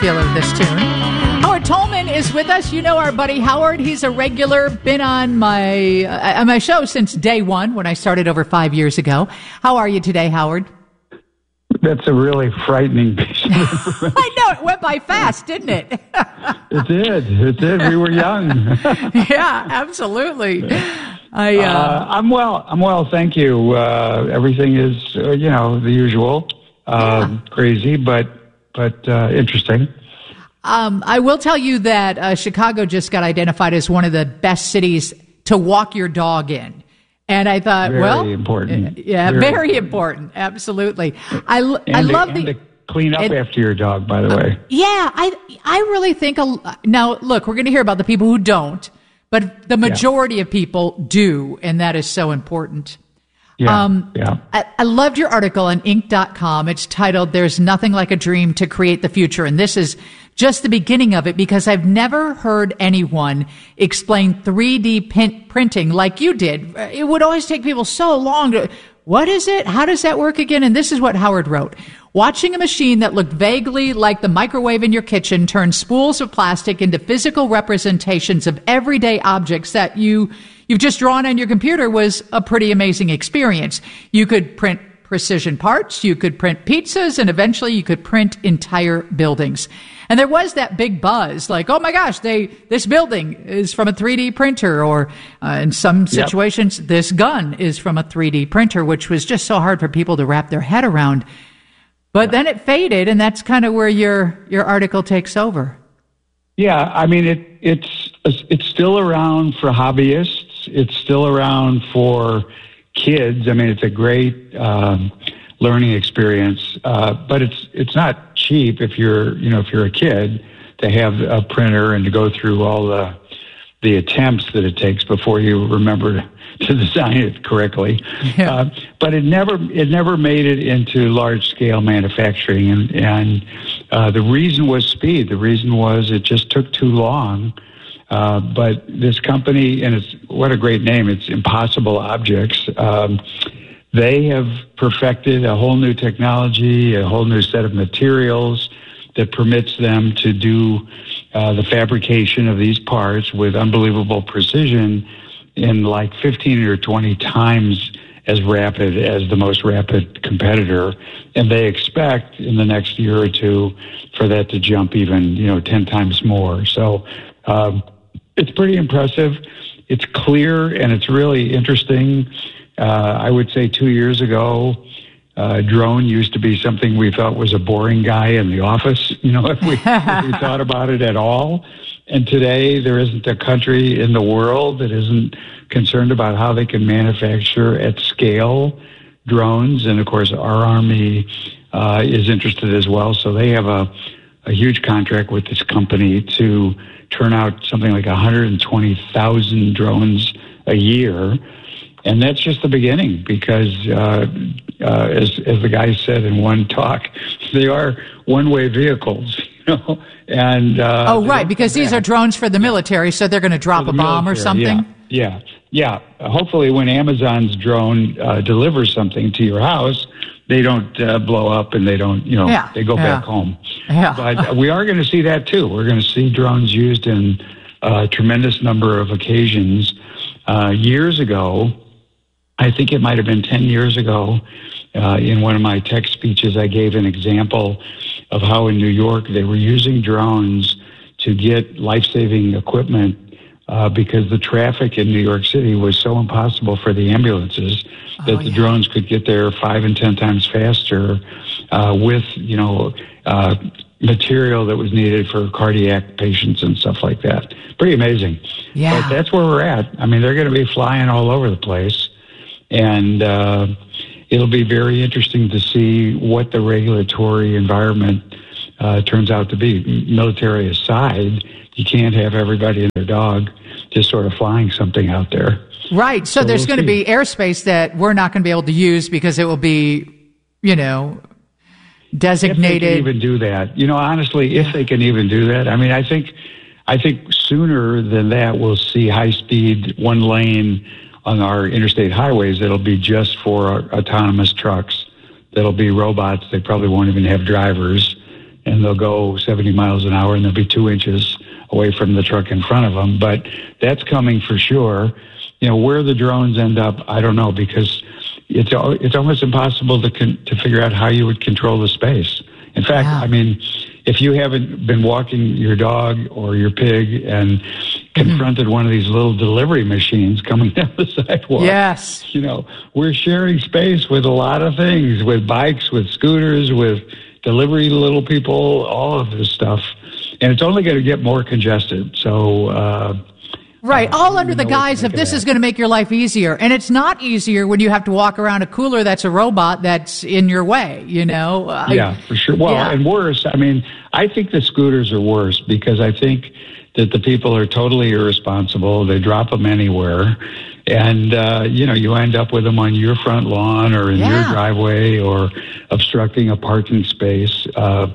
feel of this tune. Howard Tolman is with us. You know our buddy Howard. He's a regular, been on my show since day one when I started over 5 years ago. How are you today, Howard? That's a really frightening piece of information. I know, it went by fast, didn't it? It did. We were young. Yeah, absolutely. I'm well, thank you. Everything is, the usual. Crazy, but interesting. I will tell you that Chicago just got identified as one of the best cities to walk your dog in. And I thought, very important. Yeah, very important. Absolutely. I love to clean up after your dog, by the way. Yeah, I really think, now look, we're going to hear about the people who don't, but the majority of people do, and that is so important. I loved your article on Inc.com. It's titled, "There's Nothing Like a Dream to Create the Future." And this is just the beginning of it, because I've never heard anyone explain 3D printing like you did. It would always take people so long to, what is it? How does that work again? And this is what Howard wrote. Watching a machine that looked vaguely like the microwave in your kitchen turn spools of plastic into physical representations of everyday objects that you've just drawn on your computer was a pretty amazing experience. You could print precision parts, you could print pizzas, and eventually you could print entire buildings. And there was that big buzz, like, oh my gosh, this building is from a 3D printer, or in some situations, this gun is from a 3D printer, which was just so hard for people to wrap their head around. But then it faded, and that's kind of where your article takes over. Yeah, I mean, it's still around for hobbyists. It's still around for kids. I mean, it's a great learning experience, but it's not cheap if you're a kid to have a printer and to go through all the attempts that it takes before you remember to design it correctly. Yeah. But it never made it into large scale manufacturing, and the reason was speed. The reason was it just took too long. But this company, and what a great name, it's Impossible Objects. They have perfected a whole new technology, a whole new set of materials that permits them to do the fabrication of these parts with unbelievable precision in like 15 or 20 times as rapid as the most rapid competitor. And they expect in the next year or two for that to jump even, 10 times more. So it's pretty impressive. It's clear, and it's really interesting. I would say 2 years ago, drone used to be something we thought was a boring guy in the office, if we thought about it at all. And today, there isn't a country in the world that isn't concerned about how they can manufacture at scale drones. And of course, our Army is interested as well. So they have a huge contract with this company to turn out something like 120,000 drones a year. And that's just the beginning, because as the guy said in one talk, they are one-way vehicles, And right, because these are drones for the military, so they're going to drop a bomb or something. Yeah. Hopefully, when Amazon's drone delivers something to your house, they don't blow up and they don't, they go back home. Yeah. But we are going to see that too. We're going to see drones used in a tremendous number of occasions. Years ago, I think it might have been 10 years ago, in one of my tech speeches, I gave an example of how in New York they were using drones to get life-saving equipment because the traffic in New York City was so impossible for the ambulances that the drones could get there 5 and 10 times faster with, material that was needed for cardiac patients and stuff like that. Pretty amazing. Yeah. But that's where we're at. I mean, they're going to be flying all over the place. And it'll be very interesting to see what the regulatory environment turns out to be. Military aside, you can't have everybody and their dog just sort of flying something out there. Right. So there's going to be airspace that we're not going to be able to use because it will be, designated. If they can even do that. Honestly, if they can even do that. I mean, I think sooner than that we'll see high-speed, one lane on our interstate highways that'll be just for autonomous trucks. That'll be robots. They probably won't even have drivers and they'll go 70 miles an hour, and they'll be 2 inches away from the truck in front of them. But that's coming for sure. Where the drones end up, I don't know, because it's almost impossible to figure out how you would control the space. In fact, I mean, if you haven't been walking your dog or your pig and confronted one of these little delivery machines coming down the sidewalk. Yes. We're sharing space with a lot of things, with bikes, with scooters, with delivery little people, all of this stuff. And it's only going to get more congested. So, right, all under the guise of this is going to make your life easier. And it's not easier when you have to walk around a cooler that's a robot that's in your way, Yeah, for sure. Well, and worse, I mean, I think the scooters are worse because I think that the people are totally irresponsible. They drop them anywhere. And, you end up with them on your front lawn or in your driveway or obstructing a parking space.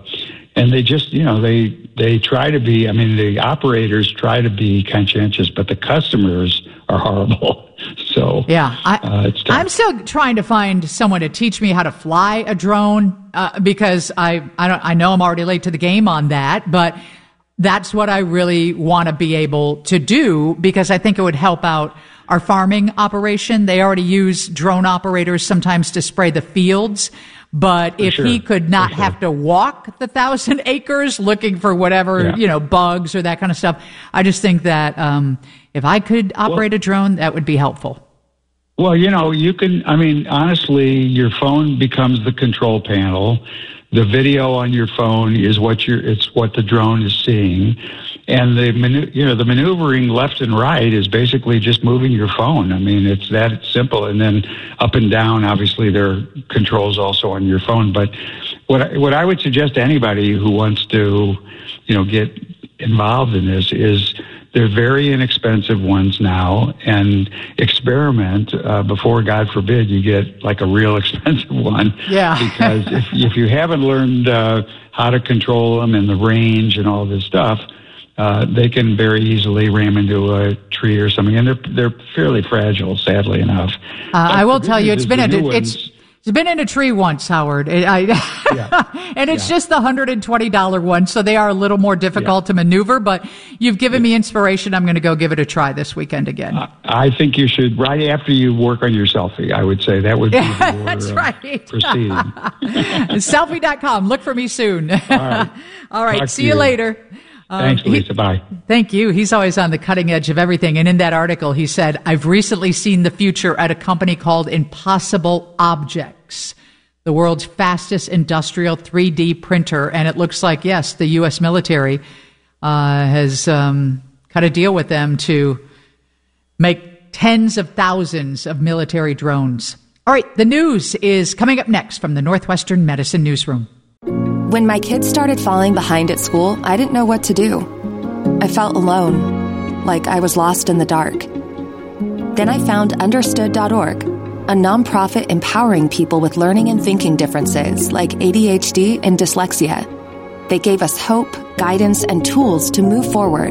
And they just, they try to be, the operators try to be conscientious, but the customers are horrible. So, it's tough. I'm still trying to find someone to teach me how to fly a drone because I know I'm already late to the game on that, but that's what I really want to be able to do because I think it would help out our farming operation. They already use drone operators sometimes to spray the fields. But if he could not have to walk the 1,000 acres looking for whatever, bugs or that kind of stuff, I just think that if I could operate a drone, that would be helpful. Well, you can, honestly, your phone becomes the control panel. The video on your phone is what the drone is seeing. And the maneuvering left and right is basically just moving your phone. It's that simple. And then up and down, obviously, there are controls also on your phone. But what I would suggest to anybody who wants to, get involved in this is they're very inexpensive ones now, and experiment before, God forbid, you get like a real expensive one. Yeah. Because if you haven't learned how to control them and the range and all this stuff, they can very easily ram into a tree or something, and they're fairly fragile, sadly enough. I will tell you, it's been in a tree once, Howard. And it's just the $120 one, so they are a little more difficult to maneuver, but you've given me inspiration. I'm going to go give it a try this weekend again. I think you should, right after you work on your selfie, I would say. That would be the more that's right. proceeding. Selfie.com. Look for me soon. All right. See you later. Thanks, Lisa. Bye. Thank you. He's always on the cutting edge of everything. And in that article, he said, I've recently seen the future at a company called Impossible Objects, the world's fastest industrial 3D printer. And it looks like, yes, the U.S. military has cut a deal with them to make tens of thousands of military drones. All right. The news is coming up next from the Northwestern Medicine Newsroom. When my kids started falling behind at school, I didn't know what to do. I felt alone, like I was lost in the dark. Then I found Understood.org, a nonprofit empowering people with learning and thinking differences like ADHD and dyslexia. They gave us hope, guidance, and tools to move forward.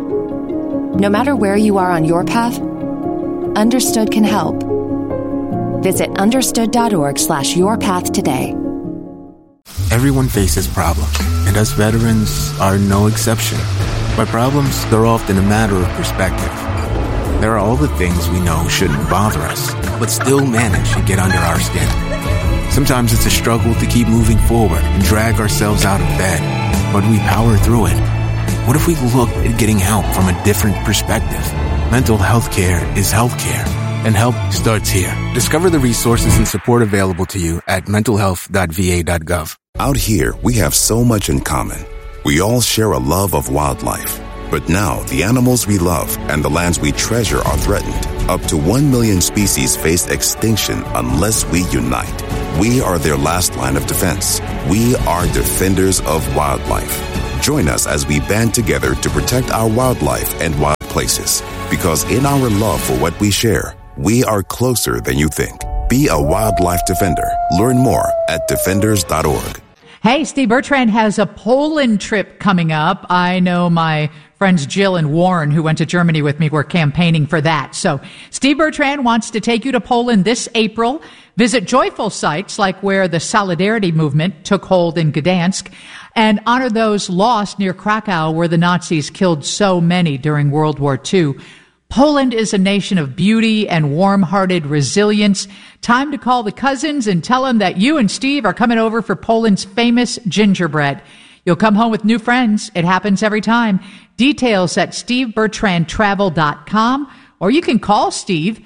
No matter where you are on your path, Understood can help. Visit understood.org/yourpath today. Everyone faces problems, and us veterans are no exception. By problems, they're often a matter of perspective. There are all the things we know shouldn't bother us, but still manage to get under our skin. Sometimes it's a struggle to keep moving forward and drag ourselves out of bed, but we power through it. What if we looked at getting help from a different perspective? Mental health care is health care, and help starts here. Discover the resources and support available to you at mentalhealth.va.gov. Out here, we have so much in common. We all share a love of wildlife. But now, the animals we love and the lands we treasure are threatened. Up to 1 million species face extinction unless we unite. We are their last line of defense. We are defenders of wildlife. Join us as we band together to protect our wildlife and wild places. Because in our love for what we share, we are closer than you think. Be a wildlife defender. Learn more at defenders.org. Hey, Steve Bertrand has a Poland trip coming up. I know my friends Jill and Warren, who went to Germany with me, were campaigning for that. So Steve Bertrand wants to take you to Poland this April. Visit joyful sites like where the Solidarity movement took hold in Gdansk and honor those lost near Krakow where the Nazis killed so many during World War II. Poland is a nation of beauty and warm-hearted resilience. Time to call the cousins and tell them that you and Steve are coming over for Poland's famous gingerbread. You'll come home with new friends. It happens every time. Details at stevebertrandtravel.com, or you can call Steve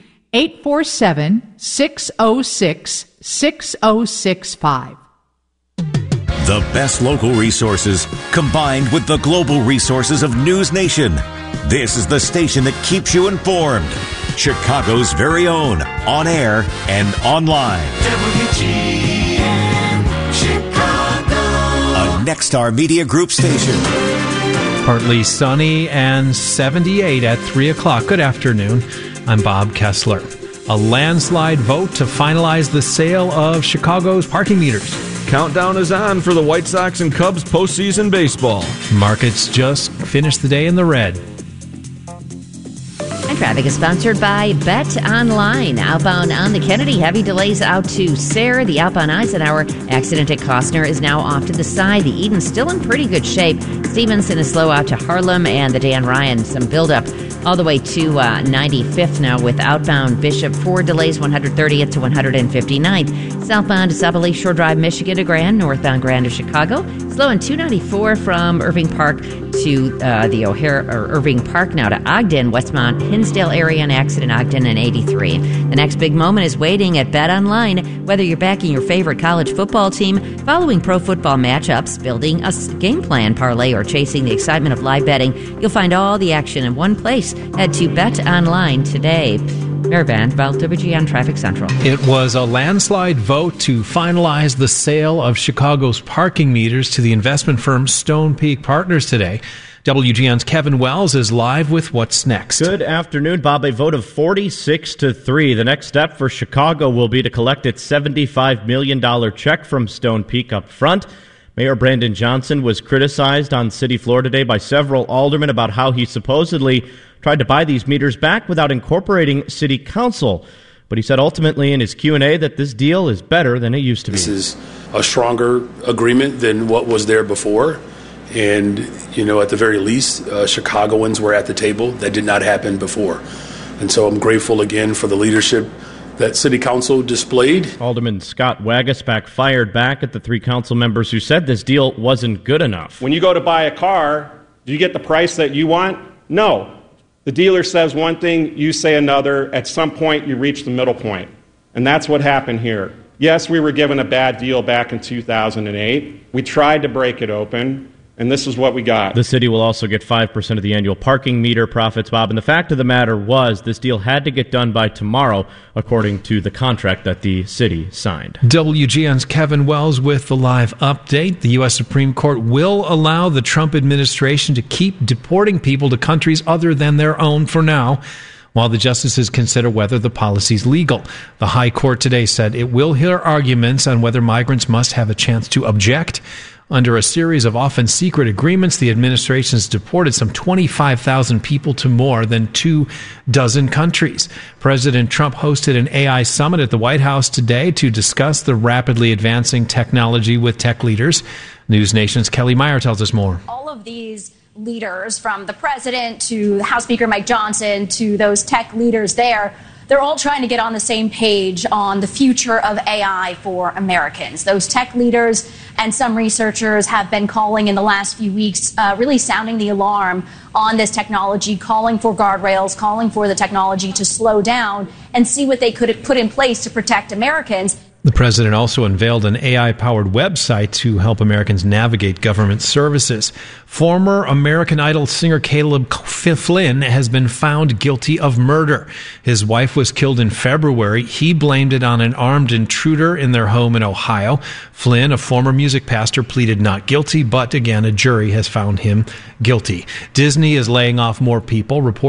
847-606-6065. The best local resources combined with the global resources of News Nation. This is the station that keeps you informed. Chicago's very own, on air and online. WGN Chicago. A Nexstar Media Group station. Partly sunny and 78 at 3 o'clock. Good afternoon. I'm Bob Kessler. A landslide vote to finalize the sale of Chicago's parking meters. Countdown is on for the White Sox and Cubs postseason baseball. Markets just finished the day in the red. And traffic is sponsored by Bet Online. Outbound on the Kennedy, heavy delays out to Sayre. The outbound Eisenhower accident at Costner is now off to the side. The Eden still in pretty good shape. Stevenson is slow out to Harlem, and the Dan Ryan, some buildup all the way to 95th now with outbound Bishop. 4 delays, 130th to 159th. Southbound to South Lake Shore Drive, Michigan to Grand. Northbound Grand to Chicago. Slow in 294 from Irving Park to the O'Hare, or Irving Park now to Ogden. Westmont Hinsdale area, an accident, Ogden and 83. The next big moment is waiting at Bet Online. Whether you're backing your favorite college football team, following pro football matchups, building a game plan parlay, or chasing the excitement of live betting, you'll find all the action in one place. Head to Bet Online today. Mary Van Val, WGN Traffic Central. It was a landslide vote to finalize the sale of Chicago's parking meters to the investment firm Stone Peak Partners today. WGN's Kevin Wells is live with what's next. Good afternoon, Bob. A vote of 46-3. The next step for Chicago will be to collect its $75 million check from Stone Peak up front. Mayor Brandon Johnson was criticized on city floor today by several aldermen about how he supposedly tried to buy these meters back without incorporating city council. But he said ultimately in his Q&A that this deal is better than it used to be. This is a stronger agreement than what was there before. And, at the very least, Chicagoans were at the table. That did not happen before. And so I'm grateful again for the leadership that City Council displayed. Alderman Scott Wagasback fired back at the 3 council members who said this deal wasn't good enough. When you go to buy a car, do you get the price that you want? No. The dealer says one thing, you say another. At some point, you reach the middle point. And that's what happened here. Yes, we were given a bad deal back in 2008. We tried to break it open. And this is what we got. The city will also get 5% of the annual parking meter profits, Bob. And the fact of the matter was this deal had to get done by tomorrow, according to the contract that the city signed. WGN's Kevin Wells with the live update. The U.S. Supreme Court will allow the Trump administration to keep deporting people to countries other than their own for now, while the justices consider whether the policy is legal. The High Court today said it will hear arguments on whether migrants must have a chance to object. Under a series of often secret agreements, the administration has deported some 25,000 people to more than 24 countries. President Trump hosted an AI summit at the White House today to discuss the rapidly advancing technology with tech leaders. News Nation's Kelly Meyer tells us more. All of these leaders, from the president to House Speaker Mike Johnson to those tech leaders there, they're all trying to get on the same page on the future of AI for Americans. Those tech leaders and some researchers have been calling in the last few weeks, really sounding the alarm on this technology, calling for guardrails, calling for the technology to slow down and see what they could put in place to protect Americans. The president also unveiled an AI-powered website to help Americans navigate government services. Former American Idol singer Caleb Flynn has been found guilty of murder. His wife was killed in February. He blamed it on an armed intruder in their home in Ohio. Flynn, a former music pastor, pleaded not guilty, but again, a jury has found him guilty. Disney is laying off more people.